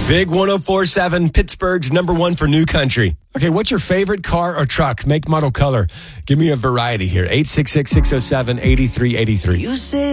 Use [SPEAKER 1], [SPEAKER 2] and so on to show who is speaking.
[SPEAKER 1] Big 104.7, Pittsburgh's #1 for new country. Okay, what's your favorite car or truck? Make, model, color. Give me a variety here. 866-607-8383.
[SPEAKER 2] You say